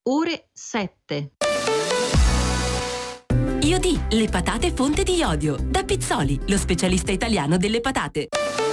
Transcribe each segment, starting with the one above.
ore 7. IOD, le patate fonte di iodio. Da Pizzoli, lo specialista italiano delle patate.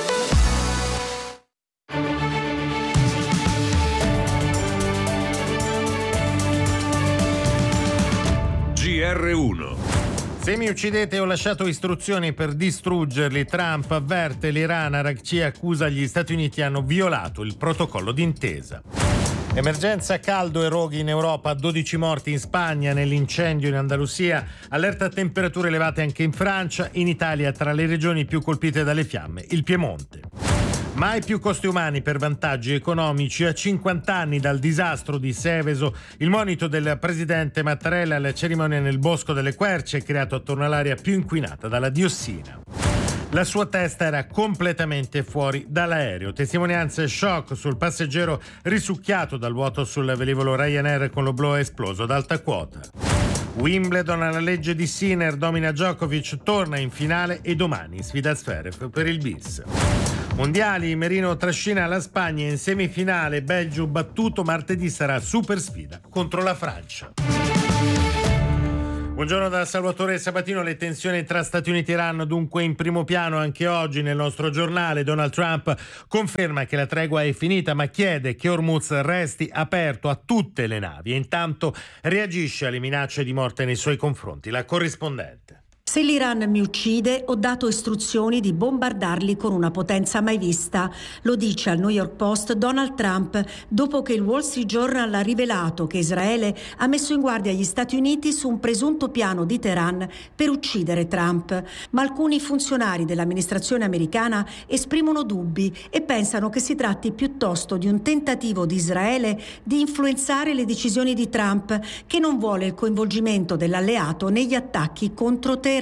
GR1. Se mi uccidete ho lasciato istruzioni per distruggerli. Trump avverte l'Iran, Araghchi accusa gli Stati Uniti hanno violato il protocollo d'intesa. Emergenza caldo e roghi in Europa, 12 morti in Spagna nell'incendio in Andalusia, allerta a temperature elevate anche in Francia, in Italia tra le regioni più colpite dalle fiamme, il Piemonte. Mai più costi umani per vantaggi economici. A 50 anni dal disastro di Seveso, il monito del presidente Mattarella alla cerimonia nel Bosco delle Querce, creato attorno all'area più inquinata dalla diossina. La sua testa era completamente fuori dall'aereo. Testimonianze shock sul passeggero risucchiato dal vuoto sul velivolo Ryanair con l'oblò esploso ad alta quota. Wimbledon, alla legge di Sinner, domina Djokovic, torna in finale e domani sfida Zverev per il bis. Mondiali, Merino trascina la Spagna in semifinale, Belgio battuto, martedì sarà super sfida contro la Francia. Buongiorno da Salvatore Sabatino. Le tensioni tra Stati Uniti e Iran dunque in primo piano anche oggi nel nostro giornale. Donald Trump conferma che la tregua è finita ma chiede che Hormuz resti aperto a tutte le navi e intanto reagisce alle minacce di morte nei suoi confronti. La corrispondente. Se l'Iran mi uccide, ho dato istruzioni di bombardarli con una potenza mai vista. Lo dice al New York Post Donald Trump dopo che il Wall Street Journal ha rivelato che Israele ha messo in guardia gli Stati Uniti su un presunto piano di Teheran per uccidere Trump. Ma alcuni funzionari dell'amministrazione americana esprimono dubbi e pensano che si tratti piuttosto di un tentativo di Israele di influenzare le decisioni di Trump, che non vuole il coinvolgimento dell'alleato negli attacchi contro Teheran.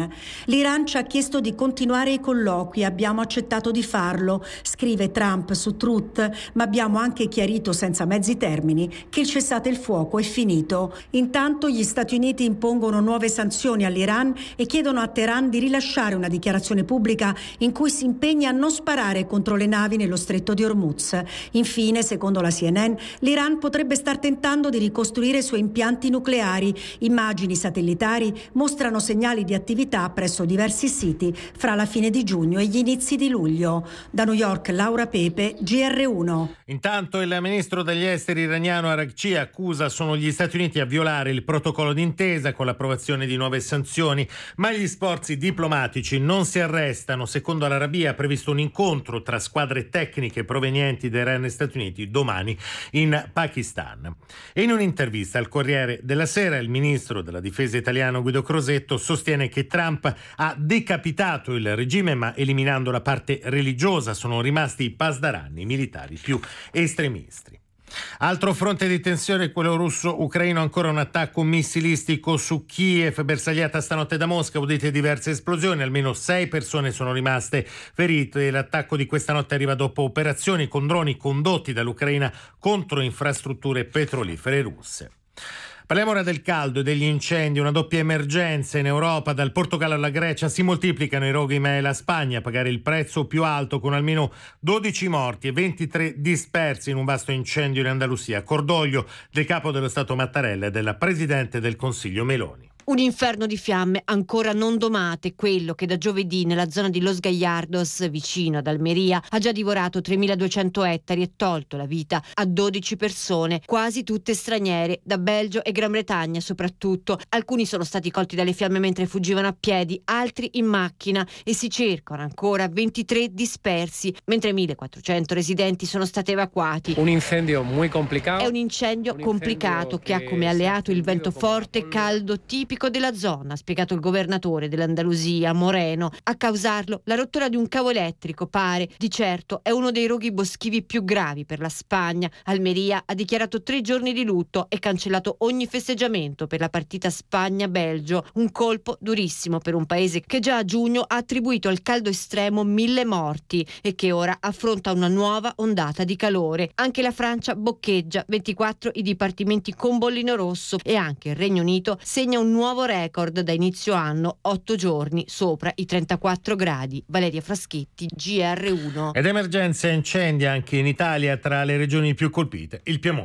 L'Iran ci ha chiesto di continuare i colloqui, abbiamo accettato di farlo, scrive Trump su Truth, ma abbiamo anche chiarito senza mezzi termini che il cessate il fuoco è finito. Intanto gli Stati Uniti impongono nuove sanzioni all'Iran e chiedono a Teheran di rilasciare una dichiarazione pubblica in cui si impegna a non sparare contro le navi nello stretto di Hormuz. Infine, secondo la CNN, l'Iran potrebbe star tentando di ricostruire i suoi impianti nucleari. Immagini satellitari mostrano segnali di attività presso diversi siti fra la fine di giugno e gli inizi di luglio. Da New York, Laura Pepe, GR1. Intanto il ministro degli esteri iraniano Araghchi accusa sono gli Stati Uniti a violare il protocollo d'intesa con l'approvazione di nuove sanzioni, ma gli sforzi diplomatici non si arrestano. Secondo l'Arabia è previsto un incontro tra squadre tecniche provenienti da Iran e Stati Uniti domani in Pakistan. E in un'intervista al Corriere della Sera il ministro della difesa italiano Guido Crosetto sostiene che Trump ha decapitato il regime ma eliminando la parte religiosa. Sono rimasti i pasdaran, i militari più estremisti. Altro fronte di tensione, quello russo-ucraino, ancora un attacco missilistico su Kiev, bersagliata stanotte da Mosca, udite diverse esplosioni, almeno 6 persone sono rimaste ferite. L'attacco di questa notte arriva dopo operazioni con droni condotti dall'Ucraina contro infrastrutture petrolifere russe. Parliamo ora del caldo e degli incendi, una doppia emergenza in Europa, dal Portogallo alla Grecia si moltiplicano i roghi, ma è la Spagna a pagare il prezzo più alto con almeno 12 morti e 23 dispersi in un vasto incendio in Andalusia. Cordoglio del capo dello Stato Mattarella e della Presidente del Consiglio Meloni. Un inferno di fiamme ancora non domate, quello che da giovedì nella zona di Los Gallardos, vicino ad Almeria, ha già divorato 3.200 ettari e tolto la vita a 12 persone, quasi tutte straniere, da Belgio e Gran Bretagna soprattutto. Alcuni sono stati colti dalle fiamme mentre fuggivano a piedi, altri in macchina e si cercano ancora 23 dispersi, mentre 1.400 residenti sono stati evacuati. Un incendio muy complicado. È un incendio complicato che ha come alleato il vento forte e caldo tipico della zona, ha spiegato il governatore dell'Andalusia, Moreno. A causarlo la rottura di un cavo elettrico, pare. Di certo è uno dei roghi boschivi più gravi per la Spagna. Almeria ha dichiarato 3 giorni di lutto e cancellato ogni festeggiamento per la partita Spagna-Belgio. Un colpo durissimo per un paese che già a giugno ha attribuito al caldo estremo 1.000 morti e che ora affronta una nuova ondata di calore. Anche la Francia boccheggia, 24 i dipartimenti con bollino rosso, e anche il Regno Unito segna un nuovo record da inizio anno, 8 giorni sopra i 34 gradi. Valeria Fraschetti, GR1. Ed emergenza incendi anche in Italia, tra le regioni più colpite il Piemonte.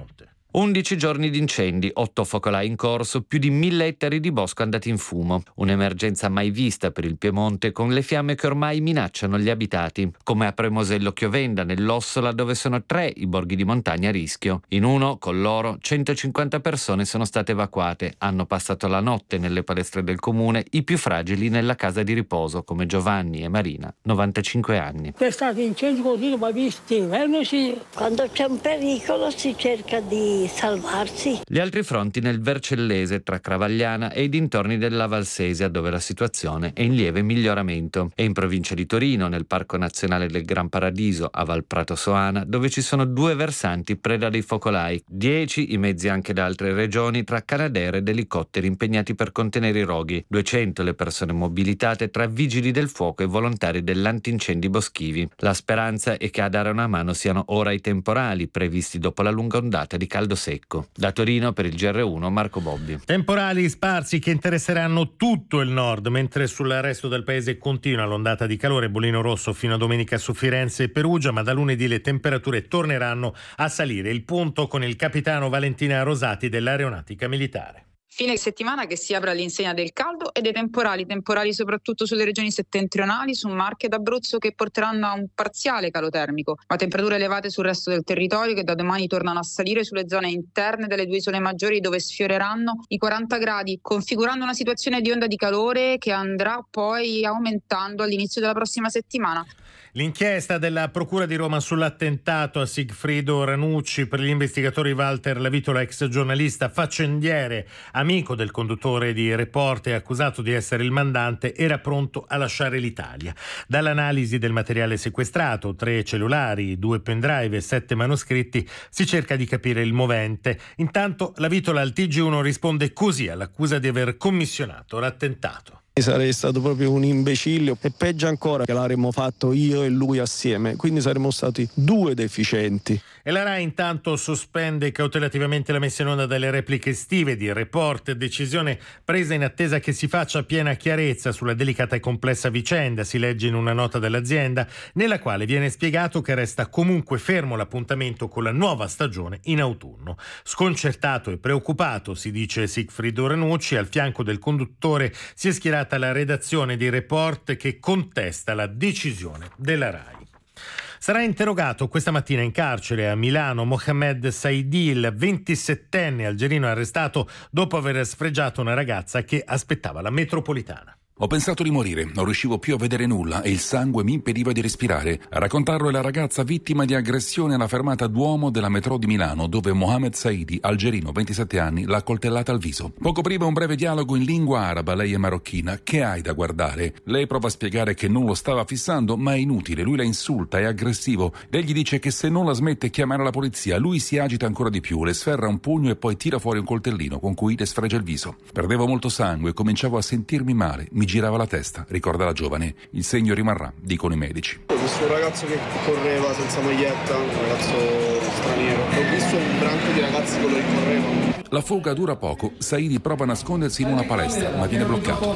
11 giorni di incendi, 8 focolai in corso, più di 1000 ettari di bosco andati in fumo. Un'emergenza mai vista per il Piemonte, con le fiamme che ormai minacciano gli abitati, come a Premosello Chiovenda, nell'Ossola, dove sono 3 i borghi di montagna a rischio. In uno, con loro, 150 persone sono state evacuate. Hanno passato la notte nelle palestre del comune, i più fragili nella casa di riposo, come Giovanni e Marina, 95 anni. Per stati incendi così non mai visti, Quando c'è un pericolo si cerca di salvarsi. Gli altri fronti nel Vercellese, tra Cravagliana e i dintorni della Valsesia, dove la situazione è in lieve miglioramento, e in provincia di Torino, nel Parco Nazionale del Gran Paradiso, a Valprato Soana, dove ci sono 2 versanti preda dei focolai, 10 i mezzi anche da altre regioni, tra Canadair ed elicotteri impegnati per contenere i roghi, 200 le persone mobilitate tra vigili del fuoco e volontari dell'antincendi boschivi. La speranza è che a dare una mano siano ora i temporali previsti dopo la lunga ondata di caldo secco. Da Torino per il GR1 Marco Bobbi. Temporali sparsi che interesseranno tutto il nord, mentre sul resto del paese continua l'ondata di calore, bollino rosso fino a domenica su Firenze e Perugia, ma da lunedì le temperature torneranno a salire. Il punto con il capitano Valentina Rosati dell'Aeronautica Militare. Fine settimana che si apre all'insegna del caldo e dei temporali soprattutto sulle regioni settentrionali, su Marche ed Abruzzo, che porteranno a un parziale calo termico, ma temperature elevate sul resto del territorio che da domani tornano a salire sulle zone interne delle 2 isole maggiori, dove sfioreranno i 40 gradi, configurando una situazione di onda di calore che andrà poi aumentando all'inizio della prossima settimana. L'inchiesta della Procura di Roma sull'attentato a Sigfrido Ranucci, per gli investigatori Walter Lavitola, ex giornalista faccendiere, amico del conduttore di Report e accusato di essere il mandante, era pronto a lasciare l'Italia. Dall'analisi del materiale sequestrato, 3 cellulari, 2 pendrive e 7 manoscritti, si cerca di capire il movente. Intanto Lavitola al TG1 risponde così all'accusa di aver commissionato l'attentato. Sarei stato proprio un imbecille, e peggio ancora che l'avremmo fatto io e lui assieme, quindi saremmo stati 2 deficienti. E la RAI intanto sospende cautelativamente la messa in onda delle repliche estive di Report, decisione presa in attesa che si faccia piena chiarezza sulla delicata e complessa vicenda, si legge in una nota dell'azienda, nella quale viene spiegato che resta comunque fermo l'appuntamento con la nuova stagione in autunno. Sconcertato e preoccupato, si dice Sigfrido Ranucci, al fianco del conduttore si è schierata la redazione di Report, che contesta la decisione della RAI. Sarà interrogato questa mattina in carcere a Milano Mohamed Saidi, il 27enne algerino arrestato dopo aver sfregiato una ragazza che aspettava la metropolitana. Ho pensato di morire, non riuscivo più a vedere nulla e il sangue mi impediva di respirare. A raccontarlo è la ragazza vittima di aggressione alla fermata Duomo della metro di Milano, dove Mohamed Saidi, algerino, 27 anni, l'ha coltellata al viso. Poco prima un breve dialogo in lingua araba, lei è marocchina. Che hai da guardare? Lei prova a spiegare che non lo stava fissando, ma è inutile, lui la insulta, è aggressivo. Lei gli dice che se non la smette chiamare la polizia, lui si agita ancora di più, le sferra un pugno e poi tira fuori un coltellino con cui le sfregia il viso. Perdevo molto sangue, cominciavo a sentirmi male, mi girava la testa, ricorda la giovane. Il segno rimarrà, dicono i medici. Ho visto un ragazzo che correva senza maglietta, un ragazzo straniero. Ho visto un branco di ragazzi quello che correvano. La fuga dura poco, Saidi prova a nascondersi in una palestra, ma viene bloccato.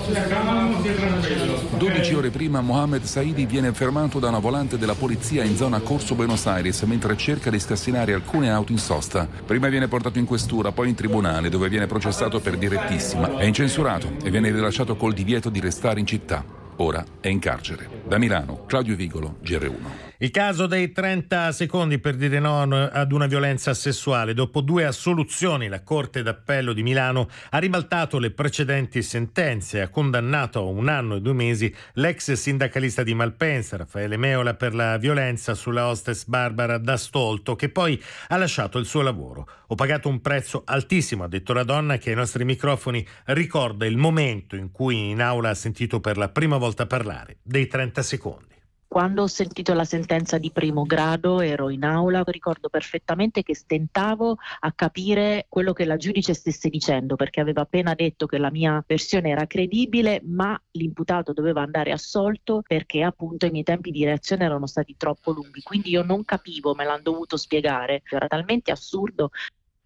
12 ore prima Mohamed Saidi viene fermato da una volante della polizia in zona Corso Buenos Aires mentre cerca di scassinare alcune auto in sosta. Prima viene portato in questura, poi in tribunale, dove viene processato per direttissima. È incensurato e viene rilasciato col divieto di restare in città. Ora è in carcere. Da Milano, Claudio Vigolo, GR1. Il caso dei 30 secondi per dire no ad una violenza sessuale. Dopo 2 assoluzioni, la Corte d'Appello di Milano ha ribaltato le precedenti sentenze e ha condannato a 1 anno e 2 mesi l'ex sindacalista di Malpensa, Raffaele Meola, per la violenza sulla hostess Barbara D'Astolto, che poi ha lasciato il suo lavoro. Ho pagato un prezzo altissimo, ha detto la donna, che ai nostri microfoni ricorda il momento in cui in aula ha sentito per la prima volta parlare dei 30 secondi. Quando ho sentito la sentenza di primo grado ero in aula, ricordo perfettamente che stentavo a capire quello che la giudice stesse dicendo, perché aveva appena detto che la mia versione era credibile, ma l'imputato doveva andare assolto perché appunto i miei tempi di reazione erano stati troppo lunghi. Quindi io non capivo, me l'hanno dovuto spiegare, era talmente assurdo.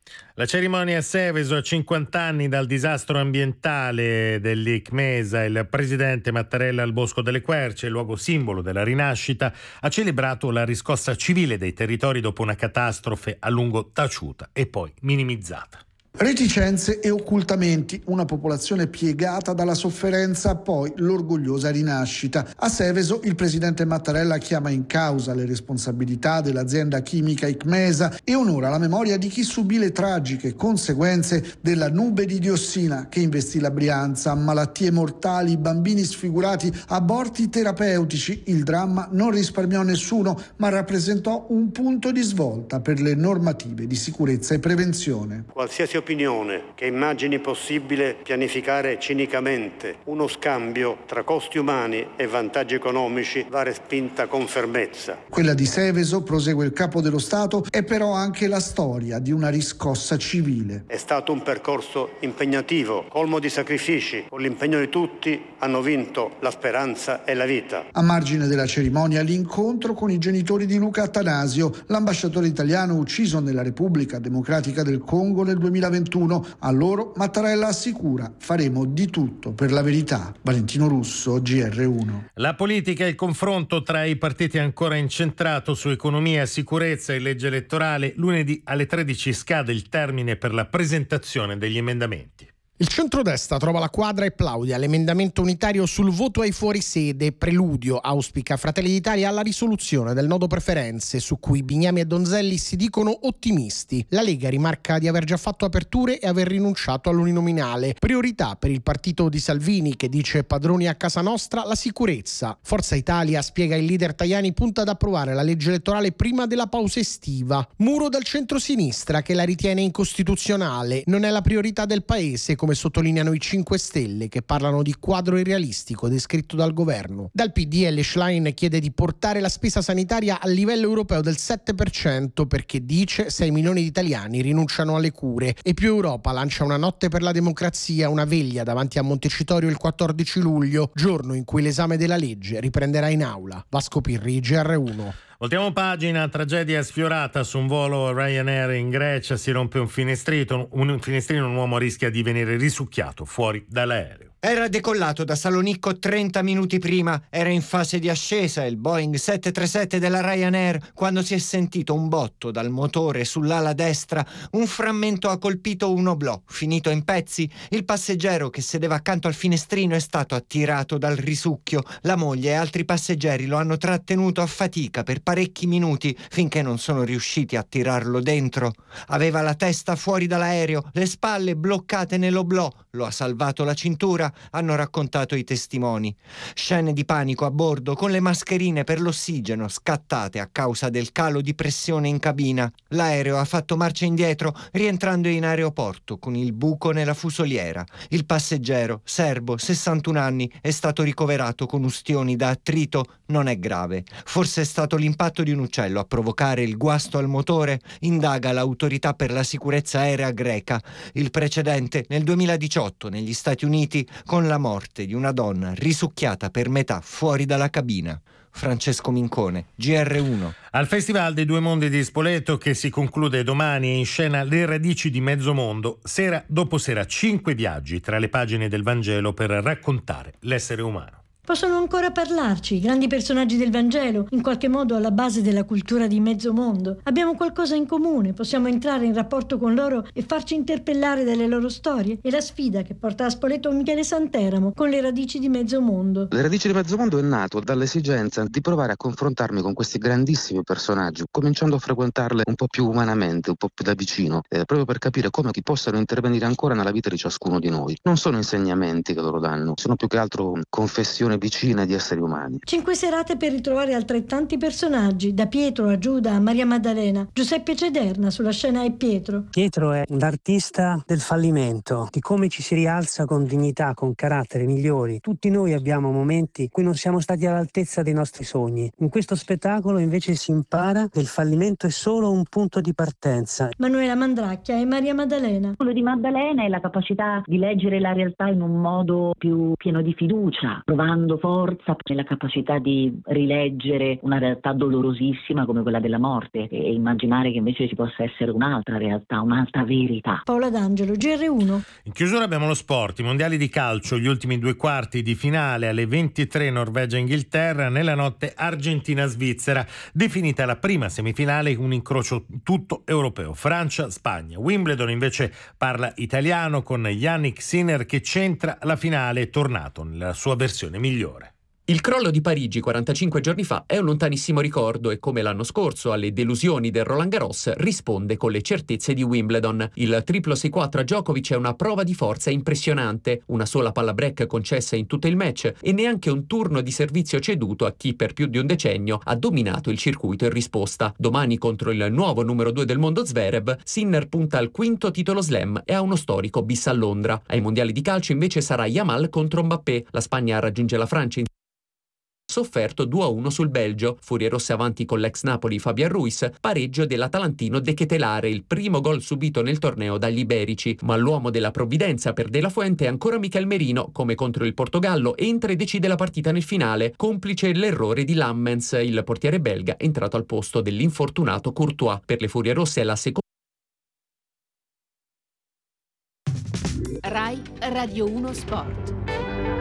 La cerimonia a Seveso, a 50 anni dal disastro ambientale dell'Icmesa, il presidente Mattarella al Bosco delle Querce, luogo simbolo della rinascita, ha celebrato la riscossa civile dei territori dopo una catastrofe a lungo taciuta e poi minimizzata. Reticenze e occultamenti, una popolazione piegata dalla sofferenza, poi l'orgogliosa rinascita. A Seveso il presidente Mattarella chiama in causa le responsabilità dell'azienda chimica Icmesa e onora la memoria di chi subì le tragiche conseguenze della nube di diossina che investì la Brianza, malattie mortali, bambini sfigurati, aborti terapeutici. Il dramma non risparmiò nessuno, ma rappresentò un punto di svolta per le normative di sicurezza e prevenzione. Qualsiasi opinione che immagini possibile pianificare cinicamente uno scambio tra costi umani e vantaggi economici va respinta con fermezza. Quella di Seveso, prosegue il capo dello Stato, è però anche la storia di una riscossa civile. È stato un percorso impegnativo, colmo di sacrifici. Con l'impegno di tutti hanno vinto la speranza e la vita. A margine della cerimonia l'incontro con i genitori di Luca Attanasio, l'ambasciatore italiano ucciso nella Repubblica Democratica del Congo nel 2021. A loro Mattarella assicura: faremo di tutto per la verità. Valentino Russo, GR1. La politica e il confronto tra i partiti è ancora incentrato su economia, sicurezza e legge elettorale. Lunedì alle 13 scade il termine per la presentazione degli emendamenti. Il centrodestra trova la quadra e plaude all'emendamento unitario sul voto ai fuorisede. Preludio, auspica Fratelli d'Italia, alla risoluzione del nodo preferenze, su cui Bignami e Donzelli si dicono ottimisti. La Lega rimarca di aver già fatto aperture e aver rinunciato all'uninominale. Priorità per il partito di Salvini, che dice padroni a casa nostra, la sicurezza. Forza Italia, spiega il leader Tajani, punta ad approvare la legge elettorale prima della pausa estiva. Muro dal centro-sinistra, che la ritiene incostituzionale. Non è la priorità del paese, come sottolineano i 5 Stelle, che parlano di quadro irrealistico descritto dal governo. Dal PDL Schlein chiede di portare la spesa sanitaria al livello europeo del 7%, perché dice 6 milioni di italiani rinunciano alle cure. E Più Europa lancia una notte per la democrazia, una veglia davanti a Montecitorio il 14 luglio, giorno in cui l'esame della legge riprenderà in aula. Vasco Pirri, GR1. Voltiamo pagina, tragedia sfiorata su un volo Ryanair in Grecia, si rompe un finestrino, un uomo rischia di venire risucchiato fuori dall'aereo. Era decollato da Salonicco 30 minuti prima, era in fase di ascesa il Boeing 737 della Ryanair quando si è sentito un botto dal motore sull'ala destra, un frammento ha colpito un oblò, finito in pezzi. Il passeggero che sedeva accanto al finestrino è stato attirato dal risucchio, la moglie e altri passeggeri lo hanno trattenuto a fatica per parecchi minuti finché non sono riusciti a tirarlo dentro. Aveva la testa fuori dall'aereo, le spalle bloccate nell'oblò, lo ha salvato la cintura, hanno raccontato i testimoni. Scene di panico a bordo con le mascherine per l'ossigeno scattate a causa del calo di pressione in cabina. L'aereo ha fatto marcia indietro rientrando in aeroporto con il buco nella fusoliera. Il passeggero, serbo, 61 anni, è stato ricoverato con ustioni da attrito, non è grave. Forse è stato l'impatto di un uccello a provocare il guasto al motore, indaga l'autorità per la sicurezza aerea greca. Il precedente nel 2018 negli Stati Uniti con la morte di una donna risucchiata per metà fuori dalla cabina. Francesco Mincone, GR1. Al Festival dei Due Mondi di Spoleto, che si conclude domani, è in scena Le radici di mezzo mondo. Sera dopo sera 5 viaggi tra le pagine del Vangelo per raccontare l'essere umano. Possono ancora parlarci, i grandi personaggi del Vangelo, in qualche modo alla base della cultura di mezzo mondo. Abbiamo qualcosa in comune, possiamo entrare in rapporto con loro e farci interpellare dalle loro storie. È la sfida che porta a Spoleto Michele Santeramo con Le radici di mezzo mondo. Le radici di mezzo mondo è nato dall'esigenza di provare a confrontarmi con questi grandissimi personaggi, cominciando a frequentarle un po' più umanamente, un po' più da vicino, proprio per capire come possano intervenire ancora nella vita di ciascuno di noi. Non sono insegnamenti che loro danno, sono più che altro confessioni vicine di esseri umani. 5 serate per ritrovare altrettanti personaggi, da Pietro a Giuda a Maria Maddalena. Giuseppe Cederna sulla scena è Pietro. Pietro è l'artista del fallimento, di come ci si rialza con dignità, con carattere migliori. Tutti noi abbiamo momenti in cui non siamo stati all'altezza dei nostri sogni. In questo spettacolo invece si impara che il fallimento è solo un punto di partenza. Manuela Mandracchia e Maria Maddalena. Quello di Maddalena è la capacità di leggere la realtà in un modo più pieno di fiducia, provando trovando forza nella capacità di rileggere una realtà dolorosissima come quella della morte e immaginare che invece ci possa essere un'altra realtà, un'altra verità. Paola D'Angelo, GR1. In chiusura abbiamo lo sport, i mondiali di calcio, gli ultimi 2 quarti di finale alle 23 Norvegia-Inghilterra, nella notte Argentina-Svizzera, definita la prima semifinale, un incrocio tutto europeo, Francia-Spagna. Wimbledon invece parla italiano con Yannick Sinner che centra la finale, è tornato nella sua versione migliore. Il crollo di Parigi 45 giorni fa è un lontanissimo ricordo e come l'anno scorso alle delusioni del Roland Garros risponde con le certezze di Wimbledon. Il triplo 6-4 a Djokovic è una prova di forza impressionante, una sola palla break concessa in tutto il match e neanche un turno di servizio ceduto a chi per più di un decennio ha dominato il circuito in risposta. Domani contro il nuovo numero 2 del mondo Zverev, Sinner punta al 5º titolo slam e a uno storico bis a Londra. Ai mondiali di calcio invece sarà Yamal contro Mbappé. La Spagna raggiunge la Francia in sofferto 2-1 sul Belgio. Furie rosse avanti con l'ex Napoli Fabian Ruiz, pareggio dell'atalantino De Ketelare, il primo gol subito nel torneo dagli iberici. Ma l'uomo della provvidenza per De La Fuente è ancora Michel Merino, come contro il Portogallo, entra e decide la partita nel finale, complice l'errore di Lammens, il portiere belga entrato al posto dell'infortunato Courtois. Per le furie rosse è la seconda. Rai Radio 1 Sport.